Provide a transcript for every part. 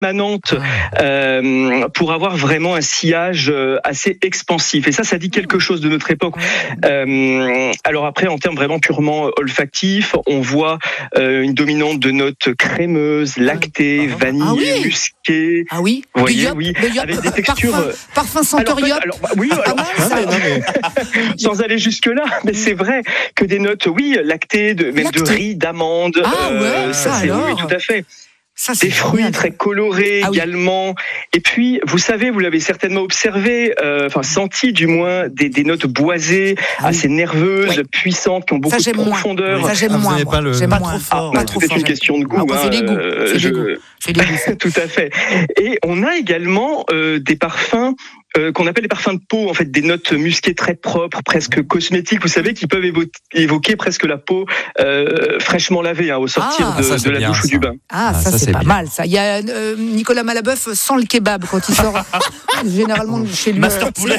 permanente pour avoir vraiment un sillage assez expansif. Et ça dit quelque chose de notre époque. Alors après, en termes vraiment purement olfactifs, on voit une dominante de notes crémeuses, lactées, vanille, musquées. Ah oui. Vous voyez, Yop, oui, yop, avec des textures. Parfum senteur Yop. Sans aller jusque là, mais c'est vrai que des notes, lactées, même de riz, d'amande. Oui, tout à fait. Ça, des fruits très colorés également. Et puis, vous savez, vous l'avez certainement observé, senti du moins, des notes boisées, assez nerveuses, puissantes, qui ont beaucoup de profondeur. Ça, j'aime moins. J'aime pas trop fort. C'est une question de goût. C'est des goûts. C'est des goûts. Tout à fait. Et on a également des parfums qu'on appelle les parfums de peau, en fait, des notes musquées très propres, presque cosmétiques, vous savez, qui peuvent évoquer presque la peau fraîchement lavée au sortir de la douche ou du bain. Ah, ça c'est pas mal, ça. Il y a Nicolas Malabeuf sent le kebab quand il sort généralement chez lui. Master Poulet.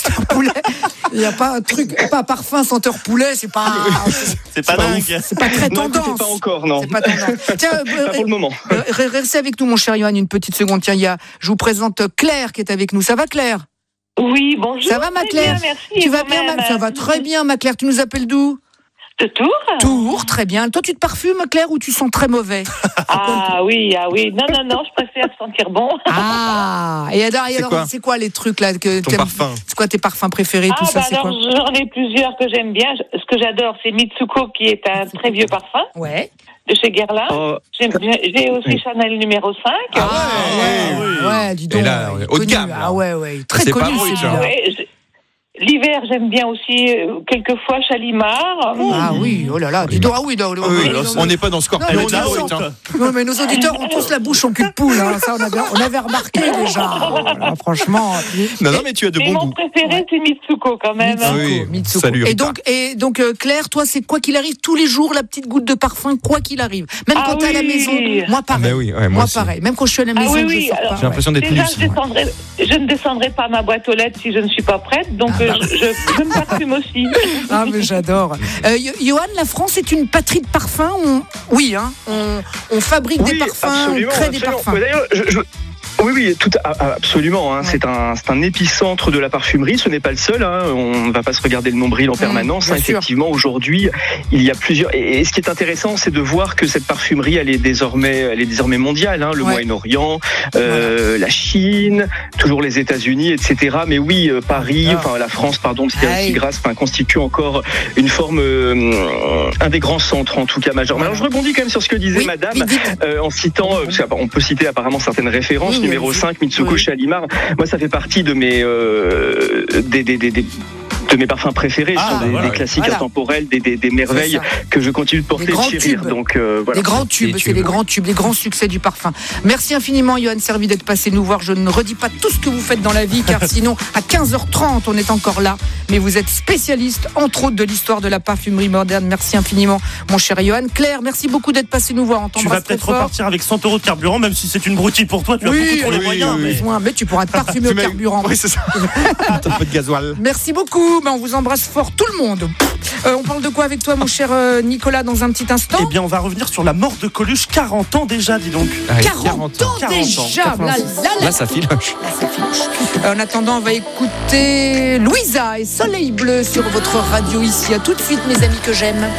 Il n'y a pas un truc, pas un parfum senteur poulet, c'est pas dingue. C'est pas très tendance. Non, pas encore, non. C'est pas tendance. Tiens, pas pour le moment. Restez avec nous, mon cher Johan, une petite seconde. Tiens, je vous présente Claire qui est avec nous. Ça va, Claire? Oui, bonjour. Ça va, ma Claire? Bien, merci. Tu vas bien, ça va très bien, ma Claire. Tu nous appelles d'où? De Tours. Tours, très bien. Toi, tu te parfumes, Claire, ou tu sens très mauvais? Ah oui. Non, je préfère sentir bon. Et alors, c'est quoi les trucs là que ton parfum? C'est quoi tes parfums préférés, tout ça? C'est quoi? J'en ai plusieurs que j'aime bien. Ce que j'adore, c'est Mitsuko, qui est un très vieux parfum. Ouais. De chez Guerlain. J'ai aussi Chanel numéro 5. Ouais, dis donc. Et là, haut de gamme. Ah ouais, très connu celui-là. L'hiver, j'aime bien aussi quelquefois Chalimard. Ah oui, oh là là, dis donc, on n'est pas dans Scorpion. Non, mais nos auditeurs ont tous la bouche en cul de poule, ça on avait remarqué déjà. Franchement. Non, mais tu as de bons goûts. Mon préféré, c'est Mitsuko quand même. Mitsuko. Salut. Et donc Claire, toi, c'est quoi qu'il arrive tous les jours la petite goutte de parfum, quoi qu'il arrive. Même quand t'es à la maison, moi pareil. Moi pareil. Même quand je suis à la maison, je sors pas. J'ai l'impression d'être lisse. Je ne descendrai pas ma boîte aux lettres si je ne suis pas prête, donc je me parfume aussi. Ah, mais j'adore. Johan, la France est une patrie de parfums. On fabrique des parfums, on crée des parfums. D'ailleurs, Oui, absolument. C'est un épicentre de la parfumerie. Ce n'est pas le seul. On ne va pas se regarder le nombril en permanence. Effectivement, aujourd'hui, il y a plusieurs. Et ce qui est intéressant, c'est de voir que cette parfumerie, elle est désormais mondiale. Le Moyen-Orient, la Chine, toujours les États-Unis, etc. Mais oui, Paris, la France, parce qu'il y a Grasse, constitue encore une forme, un des grands centres, en tout cas majeurs. Alors, je rebondis quand même sur ce que disait Madame, en citant, parce qu'on peut citer apparemment certaines références. Numéro 5, Mitsuko Chalimard. Moi, ça fait partie de mes mes parfums préférés, des classiques intemporels, des merveilles que je continue de porter et de chérir. Donc, des grands tubes, c'est les grands tubes, les grands succès du parfum. Merci infiniment, Johan Servi, d'être passé nous voir. Je ne redis pas tout ce que vous faites dans la vie, car sinon, à 15h30, on est encore là. Mais vous êtes spécialiste, entre autres, de l'histoire de la parfumerie moderne. Merci infiniment, mon cher Johan. Claire, merci beaucoup d'être passé nous voir. Tu vas peut-être repartir avec 100 € de carburant, même si c'est une broutille pour toi. Tu as beaucoup trop les moyens. Mais tu pourras te parfumer au carburant. Oui, c'est ça. Un peu de gasoil. Merci beaucoup. On vous embrasse fort, tout le monde. On parle de quoi avec toi, mon cher Nicolas, dans un petit instant? Eh bien, on va revenir sur la mort de Coluche. 40 ans déjà, dis donc. 40 ans déjà. Là, ça filoche. En attendant, on va écouter Louisa et Soleil Bleu sur votre radio ici. À tout de suite, mes amis que j'aime.